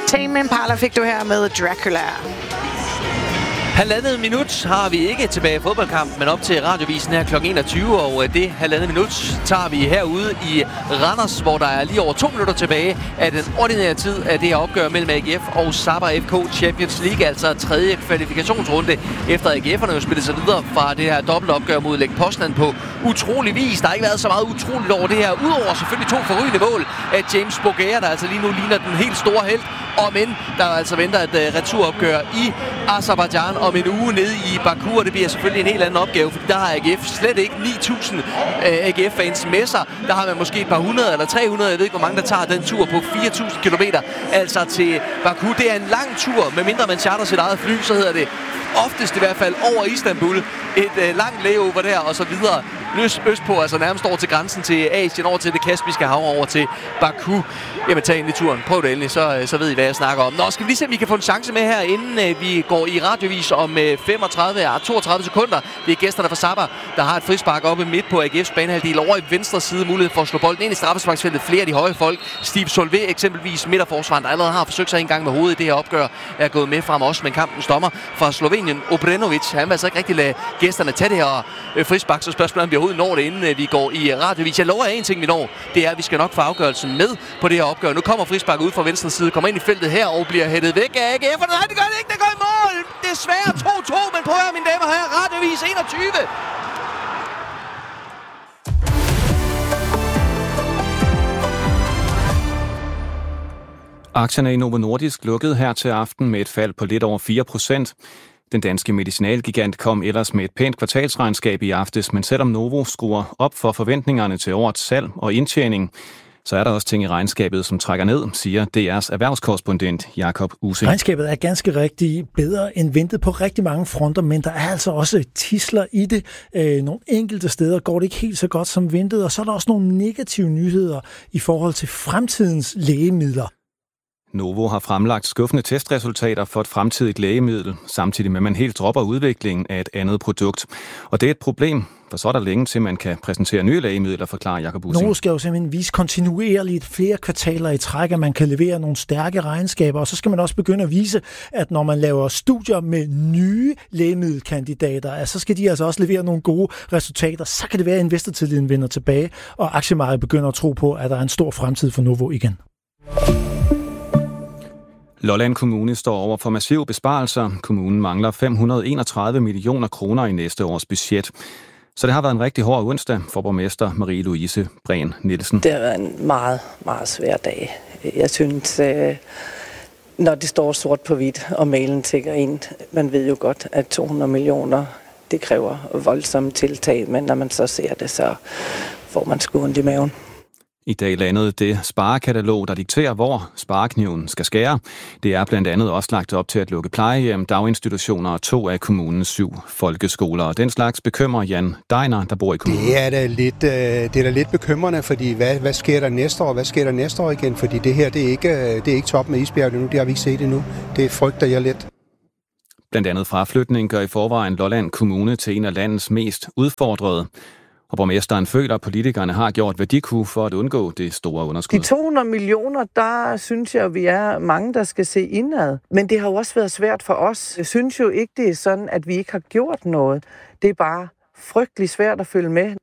Tame Impala fik du her med Dracula. Halvandet minut har vi ikke tilbage i fodboldkamp, men op til Radiovisen her kl. 21, og det halvandet minut tager vi herude i Randers, hvor der er lige over 2 minutter tilbage af den ordinære tid af det her opgør mellem AGF og Sabah FK Champions League, altså tredje kvalifikationsrunde, efter AGF'erne jo spillet sig videre fra det her dobbeltopgør mod Lech Poznan på utrolig vis. Der har ikke været så meget utroligt over det her, udover selvfølgelig 2 forrygende mål af James Bougea, der altså lige nu ligner den helt store helt, og men der altså venter et returopgør i Aserbajdsjan om en uge nede i Baku, og det bliver selvfølgelig en helt anden opgave, fordi der har AGF slet ikke 9.000 AGF-fans med sig. Der har man måske et par 100 eller 300, jeg ved ikke, hvor mange der tager den tur på 4.000 kilometer, altså til Baku. Det er en lang tur, medmindre man charter sit eget fly, så hedder det oftest i hvert fald over Istanbul. Et langt layover der, og så videre østpå, altså nærmest over til grænsen til Asien, over til det Kaspiske hav, over til Baku. Jamen, tag ind i turen. Prøv det endelig, så ved I, hvad jeg snakker om. Nå, skal vi lige se, om vi kan få en chance med her, inden vi går i radiovis om 32 sekunder. Det er gæsterne fra Sabah, der har et frispark oppe midt på AGF's banehalvdel over i venstre side, mulighed for at slå bolden ind i straffesparksfeltet. Flere af de høje folk, Steve Solvé eksempelvis, midterforsvaren, der allerede har forsøgt sig en gang med hovedet i det her opgør, er gået med frem også, men kampens dommer fra Slovenien, Obrenovic, han vil altså ikke rigtig lade gæsterne tage det her frispark, så spørgsmålet om vi overhovedet når det, inden vi går i radiovis. Jeg lover en ting, vi når, det er, at vi skal nok få afgørelsen med på det her opgør. Nu kommer frisparket ud fra venstre side, kommer ind i feltet her og bliver hættet væk af AGF'erne. Nej, det gør det ikke, det går i mål! Desværre 2-2, men prøv at høre, mine damer og herrer, radiovis 21. Aktierne i Novo Nordisk lukkede her til aften med et fald på lidt over 4%. Den danske medicinalgigant kom ellers med et pænt kvartalsregnskab i aftes, men selvom Novo skruer op for forventningerne til årets salg og indtjening, så er der også ting i regnskabet, som trækker ned, siger DR's erhvervskorrespondent Jakob Usse. Regnskabet er ganske rigtig bedre end ventet på rigtig mange fronter, men der er altså også tidsler i det. Nogle enkelte steder går det ikke helt så godt som ventet, og så er der også nogle negative nyheder i forhold til fremtidens lægemidler. Novo har fremlagt skuffende testresultater for et fremtidigt lægemiddel, samtidig med at man helt dropper udviklingen af et andet produkt. Og det er et problem, for så er der længe til, man kan præsentere nye lægemidler, forklarer Jakob Ussing. Novo skal jo simpelthen vise kontinuerligt flere kvartaler i træk, at man kan levere nogle stærke regnskaber, og så skal man også begynde at vise, at når man laver studier med nye lægemiddelkandidater, så skal de altså også levere nogle gode resultater. Så kan det være, at investortilliden vender tilbage, og aktiemarkedet begynder at tro på, at der er en stor fremtid for Novo igen. Lolland Kommune står over for massive besparelser. Kommunen mangler 531 millioner kroner i næste års budget. Så det har været en rigtig hård onsdag for borgmester Marie-Louise Breen Nielsen. Det har været en meget, meget svær dag. Jeg synes, når det står sort på hvidt, og mailen tækker ind, man ved jo godt, at 200 millioner, det kræver voldsomme tiltag, men når man så ser det, så får man sgu ondt i maven. I dag landede det sparekatalog, der dikterer, hvor sparekniven skal skære. Det er blandt andet også lagt op til at lukke plejehjem, daginstitutioner og 2 af kommunens 7 folkeskoler. Og den slags bekymrer Jan Deiner, der bor i kommunen. Det er da lidt bekymrende, fordi hvad sker der næste år? Hvad sker der næste år igen? Fordi det her, det er ikke top med isbjerget nu. Det har vi ikke set endnu. Det frygter jeg lidt. Blandt andet fraflytning gør i forvejen Lolland Kommune til en af landets mest udfordrede. Og borgmesteren føler, at politikerne har gjort, hvad de kunne for at undgå det store underskud. De 200 millioner, der synes jeg, vi er mange, der skal se indad. Men det har jo også været svært for os. Jeg synes jo ikke, det er sådan, at vi ikke har gjort noget. Det er bare frygtelig svært at følge med.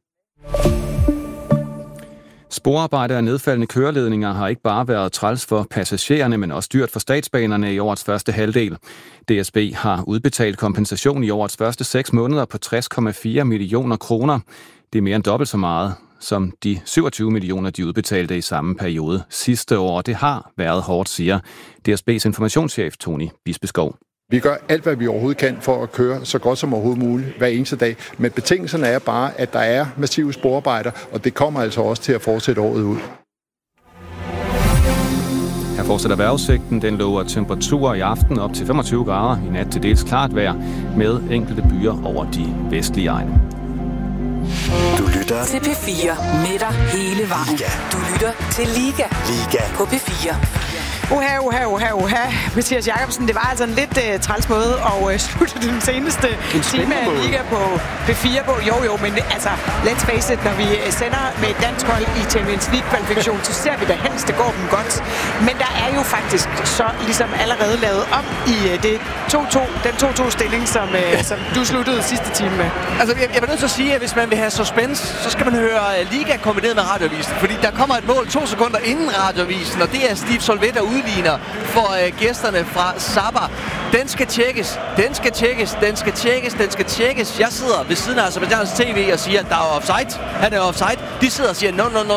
Sporarbejde og nedfaldende køreledninger har ikke bare været træls for passagererne, men også dyrt for statsbanerne i årets første halvdel. DSB har udbetalt kompensation i årets første 6 måneder på 60,4 millioner kroner. Det er mere end dobbelt så meget som de 27 millioner, de udbetalte i samme periode sidste år. Det har været hårdt, siger DSB's informationschef Tony Bispeskov. Vi gør alt, hvad vi overhovedet kan for at køre så godt som overhovedet muligt hver eneste dag. Men betingelserne er bare, at der er massive sporarbejder, og det kommer altså også til at fortsætte året ud. Her fortsætter vejrudsigten. Den lover temperaturer i aften op til 25 grader. I nat til dels klart vejr med enkelte byer over de vestlige egne. Du lytter til P4 med dig hele vejen. Du lytter til Liga på P4. Mathias Jacobsen, det var altså en lidt træls måde at slutte den seneste time af Liga på P4 på. Jo, men altså, let's face it, når vi sender med et dansk hold i Champions League-kvalifikation, så ser vi da helst, det går dem godt. Men der er jo faktisk så ligesom allerede lavet om i det 2-2, den 2-2-stilling, som du sluttede sidste time med. Altså, jeg vil nødt til at sige, at hvis man vil have suspense, så skal man høre Liga kombineret med Radioavisen. Fordi der kommer et mål 2 sekunder inden Radioavisen, og det er Steve Solvet, der udligner for gæsterne fra Saba. Den skal tjekkes. Jeg sidder ved siden af Aserbajdsjans TV og siger, at der er offside. Han er offside. De sidder og siger,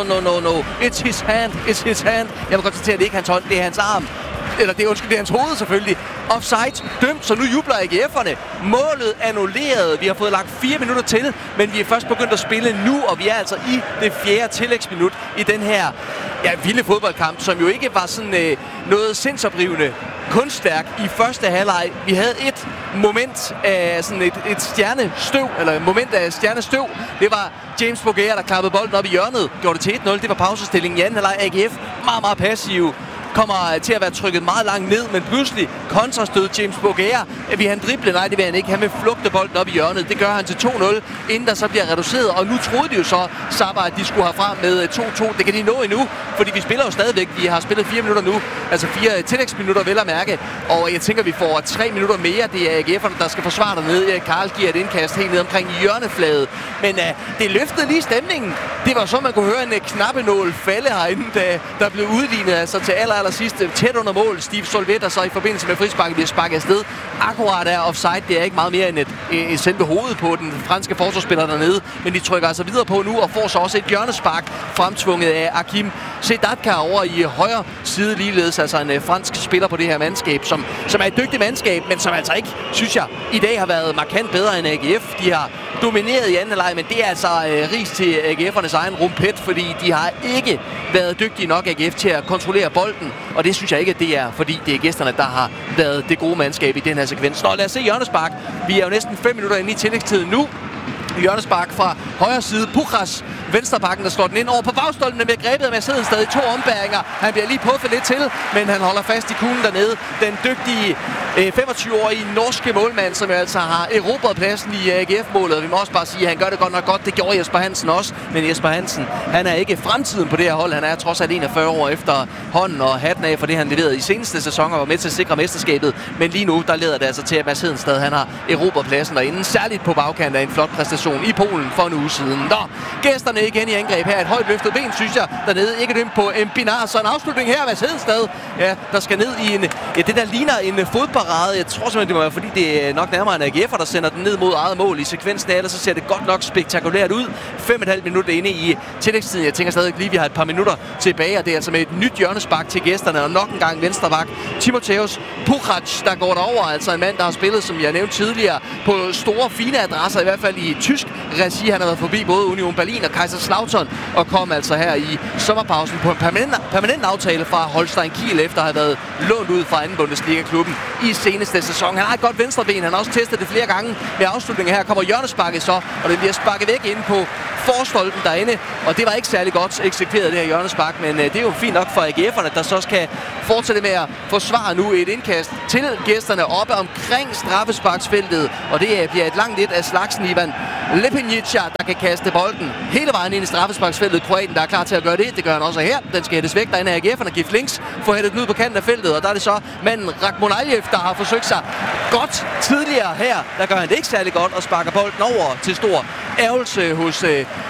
no. It's his hand. Jeg må konstatere, at det ikke er hans hånd, det er hans arm. Eller det er hans hoved selvfølgelig. Offside dømt, så nu jubler AGF'erne. Målet annulleret. Vi har fået lagt 4 minutter til, men vi er først begyndt at spille nu, og vi er altså i det 4. tillægsminut i den her vilde fodboldkamp, som jo ikke var sådan noget sindsoprivende kunststærk i første halvleg. Vi havde et moment af sådan et stjernestøv, eller et moment af stjernestøv. Det var James Bougea, der klappede bolden op i hjørnet, gjorde det til 1-0. Det var pausestillingen i anden halvleg. AGF meget, meget passiv. Kommer til at være trykket meget langt ned, men pludselig kontrastød James Bougea. Vil han drible? Nej, det vil han ikke. Han vil flugte bolden op i hjørnet. Det gør han til 2-0, inden der så bliver reduceret. Og nu troede de jo så, Saba, at de skulle have frem med 2-2. Det kan de nå endnu, fordi vi spiller jo stadigvæk. Vi har spillet 4 minutter nu, altså 4 tillægsminutter vel at mærke. Og jeg tænker, vi får 3 minutter mere. Det er AGF'erne, der skal forsvare dernede. Karl giver et indkast helt ned omkring hjørnefladet. Men det løftede lige stemningen. Det var så, man kunne høre en knappenål falde herinde, da der blev udlignet altså til aller sidste tæt under mål. Steve Solvet, der så i forbindelse med frisparket bliver sparket afsted. Akkurat er offside. Det er ikke meget mere end et selve hovedet på den franske forsvarsspiller dernede. Men de trykker altså videre på nu og får så også et hjørnespark fremtvunget af Hakim Sedatka over i højre side ligeledes. Altså en fransk spiller på det her mandskab, som er et dygtigt mandskab, men som altså ikke, synes jeg, i dag har været markant bedre end AGF. De har domineret i anden halvleg, men det er altså ris til AGF'ernes egen rumpet, fordi de har ikke været dygtige nok AGF til at kontrollere bolden. Og det synes jeg ikke, at det er, fordi det er gæsterne, der har været det gode mandskab i den her sekvens. Nå, lad os se hjørnespark. Vi er jo næsten 5 minutter inde i tillægstiden nu. Hjørnespark fra højre side. Puchas, venstrebakken, der slår den ind over på bagstolpen, med grebet af Mercedes stadig 2 ombæringer. Han bliver lige puffet lidt til, men han holder fast i kuglen dernede. Den dygtige 25-årige norske målmand, som altså har erobret pladsen i AGF-målet. Vi må også bare sige, at han gør det godt nok godt. Det gjorde Jesper Hansen også. Men Jesper Hansen, han er ikke fremtiden på det her hold. Han er trods alt 41 år efter hånden og hatten af for det, han leverede i seneste sæson og var med til at sikre mesterskabet. Men lige nu, der leder det altså til, at Mercedes stadig han har erobret pladsen derinde. Særligt på bagkant af en flot præstation i Polen for en uge siden. Nå, gæsterne igen i angreb her. Et højt løftet ben, synes jeg, dernede. Ikke dømt på Mpinar. Så en afslutning her. Mercedes stadig. Ja, der skal ned i det der ligner en fodparade. Jeg tror simpelthen, det må være, fordi det er nok nærmere en AGF'er, der sender den ned mod eget mål i sekvensen af det. Så ser det godt nok spektakulært ud. 5,5 minutter inde i tillægstiden. Jeg tænker stadig lige, vi har et par minutter tilbage, og det er altså med et nyt hjørnespark til gæsterne, og nok en gang venstreback Timotheus Puchac, der går derover. Altså en mand, der har spillet, som jeg nævnte tidligere, på store, fine adresser, i hvert fald i tysk regi. Han har været forbi både Union Berlin og Kaiserslautern, og kom altså her i sommerpausen på en permanent aftale fra Holstein Kiel, efter at have været lånt ud fra anden Bundesliga-klubben i seneste sæson. Han har et godt venstreben, han har også testet det flere gange. Med afslutningen her kommer hjørnesparket så, og det bliver sparket væk inde på forstolpen derinde, og det var ikke særlig godt eksekveret, det her hjørnespark, men det er jo fint nok for AGF'erne, der så skal fortsætte med at forsvare nu et indkast til gæsterne oppe omkring straffesparksfeltet, og det bliver et langt lidt af slagsen. Ivan Lepinjica, der kan kaste bolden hele vejen ind i straffesparksfeltet. Kroaten, der er klar til at gøre det. Det gør han også her. Den skal hættes væk. Derinde er AGF'erne. Gift links får hættet den ud på kanten af feltet, og der er det så manden Rakhmonaliev, der har forsøgt sig godt tidligere her. Der gør han det ikke særlig godt og sparker bolden over til stor ærgelse hos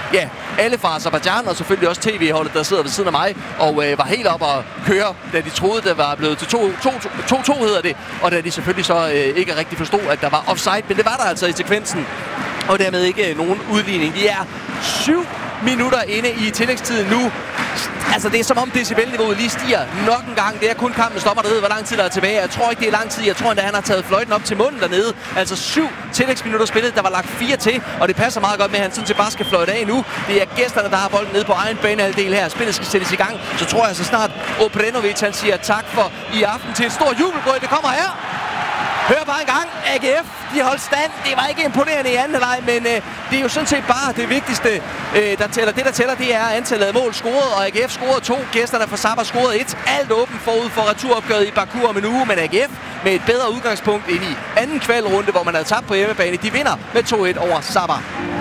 alle fra Aserbajdsjan, og selvfølgelig også tv-holdet, der sidder ved siden af mig, og var helt op og køre, da de troede, det var blevet til 2-2 hedder det, og da de selvfølgelig så ikke rigtig forstod, at der var offside, men det var der altså i sekvensen, og dermed ikke nogen udligning. Vi er 7 minutter inde i tillægstiden nu. Altså, det er som om decibelniveauet lige stiger nok en gang. Det er kun kampen stopper, der ved, hvor lang tid der er tilbage. Jeg tror ikke, det er lang tid. Jeg tror endda, han har taget fløjten op til munden dernede. Altså 7 tillægsminutter spillet. Der var lagt 4 til, og det passer meget godt med, at han sådan set bare skal fløjte af nu. Det er gæsterne, der har bolden nede på egen banehalvdel her. Spillet skal sættes i gang. Så tror jeg så snart Obrenovic, han siger tak for i aften til et stort jubelbrød. Det kommer her. Hør bare en gang, AGF, de holdt stand. Det var ikke imponerende i anden halvleg, men det er jo sådan set bare det vigtigste, der tæller. Det, der tæller, det er antallet af mål scoret, og AGF scorede 2. Gæsterne fra Sabah scorede 1. Alt åbent forud for returopgøret i Baku om en uge, men AGF med et bedre udgangspunkt ind i anden kvalrunde, hvor man havde tabt på hjemmebane. De vinder med 2-1 over Sabah.